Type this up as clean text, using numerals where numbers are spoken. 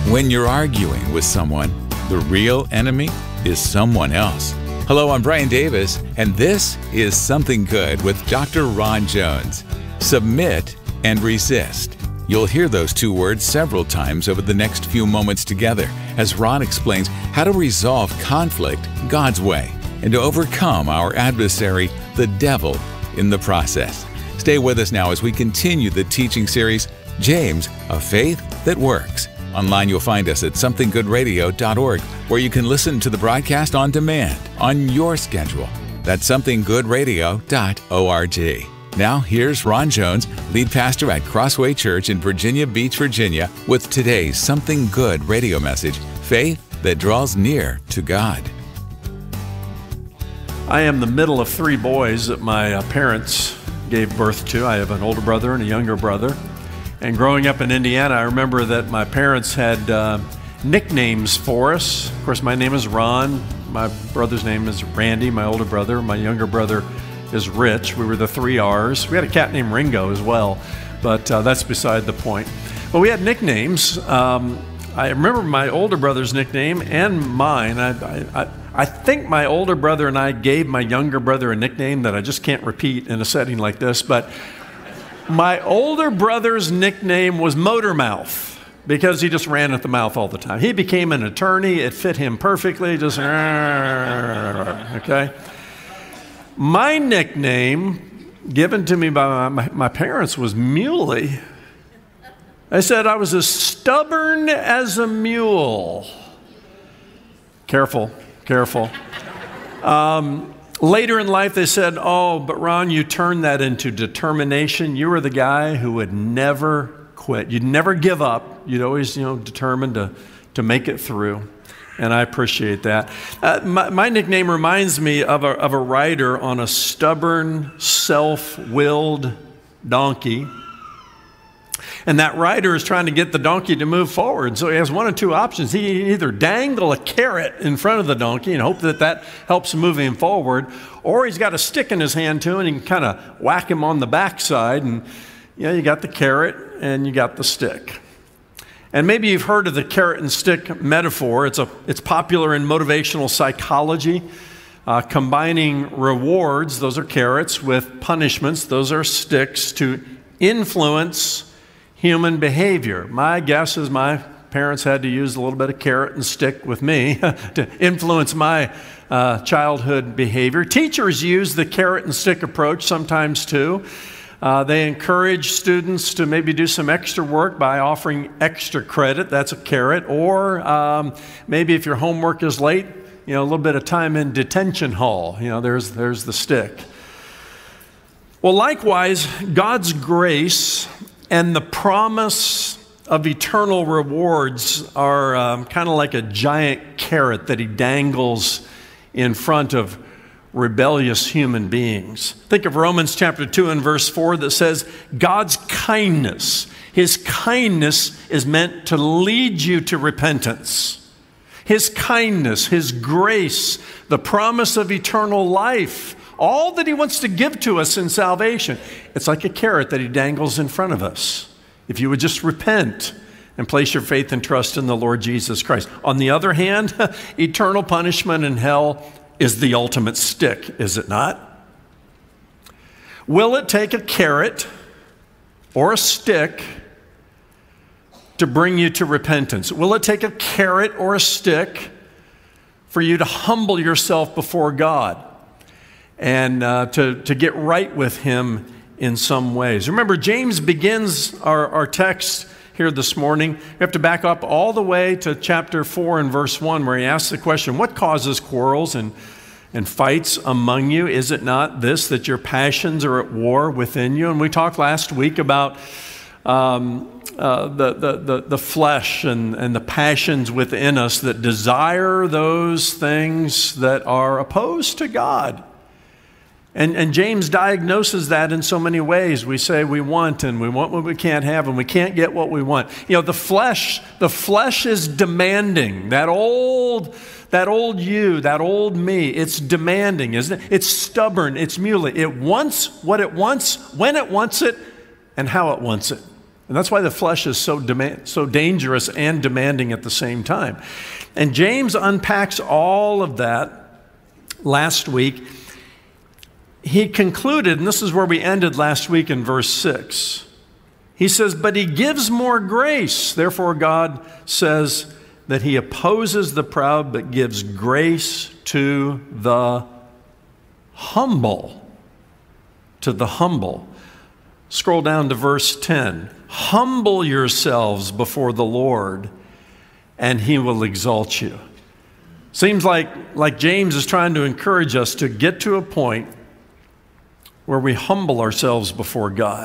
When you're arguing with someone, the real enemy is someone else. Hello, I'm Brian Davis, and this is Something Good with Dr. Ron Jones. Submit and resist. You'll hear those two words several times over the next few moments together as Ron explains how to resolve conflict God's way and to overcome our adversary, the devil, in the process. Stay with us now as we continue the teaching series, James, A Faith That Works. Online, you'll find us at somethinggoodradio.org, where you can listen to the broadcast on demand, on your schedule. That's somethinggoodradio.org. Now, here's Ron Jones, lead pastor at Crossway Church in Virginia Beach, Virginia, with today's Something Good radio message, Faith That Draws Near to God. I am the middle of three boys that my parents gave birth to. I have an older brother and a younger brother. And growing up in Indiana, I remember that my parents had nicknames for us. Of course, my name is Ron. My brother's name is Randy, my older brother. My younger brother is Rich. We were the three R's. We had a cat named Ringo as well, but that's beside the point. But we had nicknames. I remember my older brother's nickname and mine. I think my older brother and I gave my younger brother a nickname that I just can't repeat in a setting like this, but my older brother's nickname was Motor Mouth because he just ran at the mouth all the time. He became an attorney. It fit him perfectly. Just, okay. My nickname given to me by my parents was Muley. They said I was as stubborn as a mule. Careful, careful. Later in life, they said, oh, but Ron, you turned that into determination. You were the guy who would never quit. You'd never give up. You'd always, determined to make it through. And I appreciate that. My nickname reminds me of a rider on a stubborn, self-willed donkey. And that rider is trying to get the donkey to move forward. So he has one of two options. He can either dangle a carrot in front of the donkey and hope that helps move him forward, or he's got a stick in his hand too, and he can kind of whack him on the backside. And you got the carrot and you got the stick. And maybe you've heard of the carrot and stick metaphor. It's popular in motivational psychology, combining rewards, those are carrots, with punishments, those are sticks, to influence human behavior. My guess is my parents had to use a little bit of carrot and stick with me to influence my childhood behavior. Teachers use the carrot and stick approach sometimes too. They encourage students to maybe do some extra work by offering extra credit. That's a carrot. Or maybe if your homework is late, a little bit of time in detention hall. There's the stick. Well, likewise, God's grace and the promise of eternal rewards are kind of like a giant carrot that he dangles in front of rebellious human beings. Think of Romans chapter 2 and verse 4 that says, God's kindness, his kindness is meant to lead you to repentance. His kindness, his grace, the promise of eternal life, all that he wants to give to us in salvation. It's like a carrot that he dangles in front of us. If you would just repent and place your faith and trust in the Lord Jesus Christ. On the other hand, eternal punishment in hell is the ultimate stick, is it not? Will it take a carrot or a stick to bring you to repentance? Will it take a carrot or a stick for you to humble yourself before God and to get right with him in some ways? Remember, James begins our text here this morning. We have to back up all the way to chapter 4 and verse 1, where he asks the question, what causes quarrels and fights among you? Is it not this, that your passions are at war within you? And we talked last week about the flesh and the passions within us that desire those things that are opposed to God. And James diagnoses that in so many ways. We say we want, and we want what we can't have, and we can't get what we want. The flesh is demanding. That old you, that old me, it's demanding, isn't it? It's stubborn, it's muley. It wants what it wants, when it wants it, and how it wants it. And that's why the flesh is so dangerous and demanding at the same time. And James unpacks all of that last week. He concluded, and this is where we ended last week in verse 6. He says, but he gives more grace. Therefore, God says that he opposes the proud, but gives grace to the humble. To the humble. Scroll down to verse 10. Humble yourselves before the Lord, and he will exalt you. Seems like James is trying to encourage us to get to a point where we humble ourselves before God.